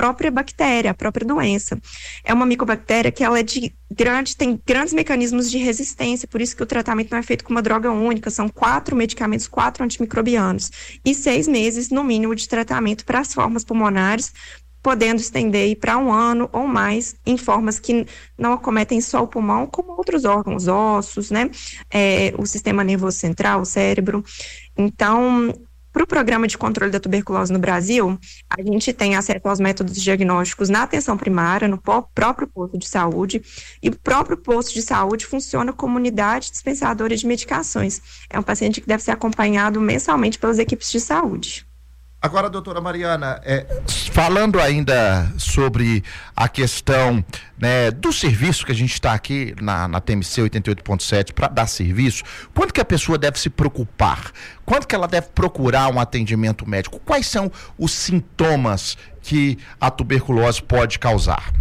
própria bactéria, a própria doença. É uma micobactéria que ela é tem grandes mecanismos de resistência, por isso que o tratamento não é feito com uma droga única, são 4 medicamentos, 4 antimicrobianos, e 6 meses, no mínimo, de tratamento para as formas pulmonares, podendo estender para 1 ano ou mais em formas que não acometem só o pulmão, como outros órgãos, ossos, né? O sistema nervoso central, o cérebro. Então, para o programa de controle da tuberculose no Brasil, a gente tem acesso aos métodos diagnósticos na atenção primária, no próprio posto de saúde, e o próprio posto de saúde funciona como unidade dispensadora de medicações. É um paciente que deve ser acompanhado mensalmente pelas equipes de saúde. Agora, doutora Mariana, falando ainda sobre a questão, né, do serviço que a gente está aqui na TMC 88.7 para dar serviço, quando que a pessoa deve se preocupar? Quando que ela deve procurar um atendimento médico? Quais são os sintomas que a tuberculose pode causar?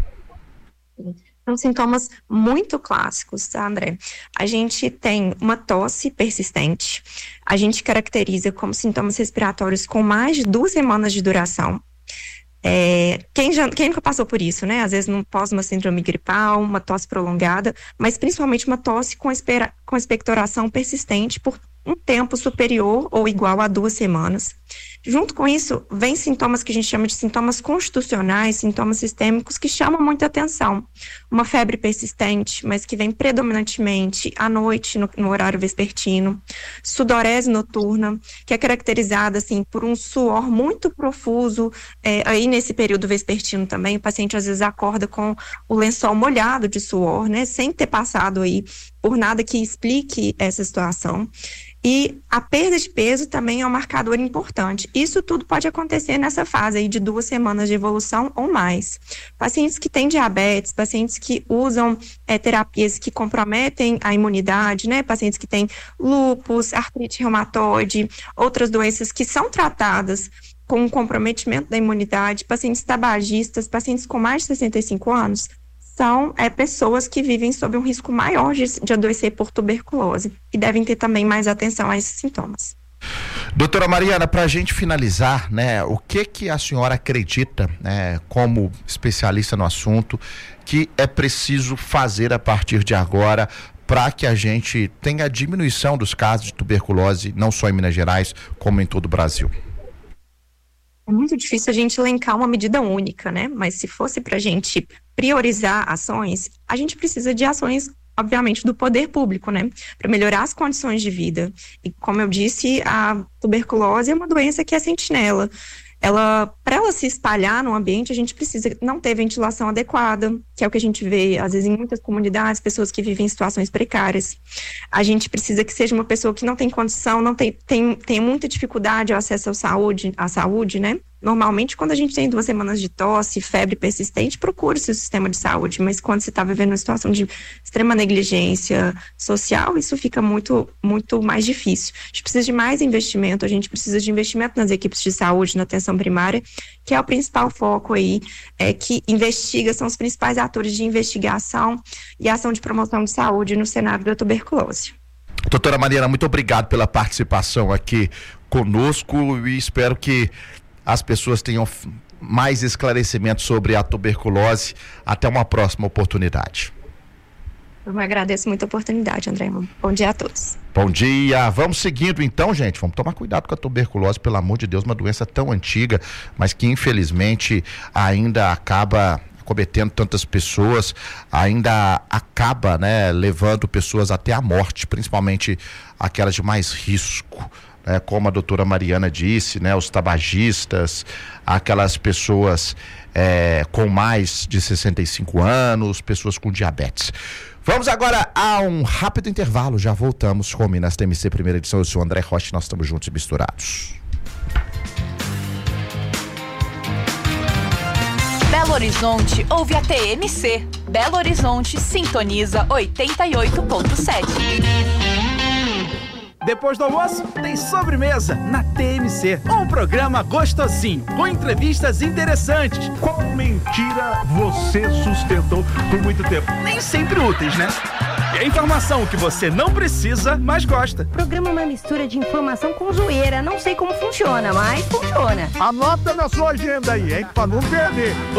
São sintomas muito clássicos, tá, André? A gente tem uma tosse persistente, a gente caracteriza como sintomas respiratórios com mais de 2 semanas de duração. Quem nunca passou por isso, né? Às vezes não pós uma síndrome gripal, uma tosse prolongada, mas principalmente uma tosse com expectoração persistente por um tempo superior ou igual a 2 semanas. Junto com isso, vem sintomas que a gente chama de sintomas constitucionais, sintomas sistêmicos que chamam muita atenção. Uma febre persistente, mas que vem predominantemente à noite, no horário vespertino. Sudorese noturna, que é caracterizada assim, por um suor muito profuso, aí nesse período vespertino também, o paciente às vezes acorda com o lençol molhado de suor, né, sem ter passado aí por nada que explique essa situação. E a perda de peso também é um marcador importante. Isso tudo pode acontecer nessa fase aí de 2 semanas de evolução ou mais. Pacientes que têm diabetes, pacientes que usam terapias que comprometem a imunidade, né? Pacientes que têm lúpus, artrite reumatoide, outras doenças que são tratadas com o comprometimento da imunidade, pacientes tabagistas, pacientes com mais de 65 anos, são pessoas que vivem sob um risco maior de adoecer por tuberculose e devem ter também mais atenção a esses sintomas. Doutora Mariana, para a gente finalizar, né, o que a senhora acredita, né, como especialista no assunto, que é preciso fazer a partir de agora para que a gente tenha a diminuição dos casos de tuberculose, não só em Minas Gerais, como em todo o Brasil? É muito difícil a gente elencar uma medida única, né? Mas se fosse para a gente priorizar ações, a gente precisa de ações, obviamente, do poder público, né? Para melhorar as condições de vida. E como eu disse, a tuberculose é uma doença que é sentinela. Para ela se espalhar no ambiente, a gente precisa não ter ventilação adequada, que é o que a gente vê, às vezes, em muitas comunidades, pessoas que vivem em situações precárias. A gente precisa que seja uma pessoa que não tem condição, tem muita dificuldade ao acesso à saúde, né? Normalmente, quando a gente tem 2 semanas de tosse, febre persistente, procura-se o sistema de saúde, mas quando você está vivendo uma situação de extrema negligência social, isso fica muito, muito mais difícil. A gente precisa de mais investimento, a gente precisa de investimento nas equipes de saúde, na atenção primária, que é o principal foco aí, que investiga, são os principais atores de investigação e ação de promoção de saúde no cenário da tuberculose. Doutora Mariana, muito obrigado pela participação aqui conosco e espero que as pessoas tenham mais esclarecimento sobre a tuberculose. Até uma próxima oportunidade. Eu agradeço muito a oportunidade, André. Bom dia a todos. Bom dia. Vamos seguindo então, gente. Vamos tomar cuidado com a tuberculose, pelo amor de Deus, uma doença tão antiga, mas que infelizmente ainda acaba cometendo tantas pessoas, ainda acaba, né, levando pessoas até a morte, principalmente aquelas de mais risco. Como a doutora Mariana disse, né, os tabagistas, aquelas pessoas com mais de 65 anos, pessoas com diabetes. Vamos agora a um rápido intervalo, já voltamos com o Minas TMC primeira edição. Eu sou o André Rocha, nós estamos juntos e misturados. Belo Horizonte ouve a TMC. Belo Horizonte sintoniza 88.7. Depois do almoço, tem sobremesa na TMC. Um programa gostosinho, com entrevistas interessantes. Qual mentira você sustentou por muito tempo? Nem sempre úteis, né? a informação que você não precisa, mas gosta. O programa é uma mistura de informação com zoeira. Não sei como funciona, mas funciona. Anota na sua agenda aí, hein? Pra não perder.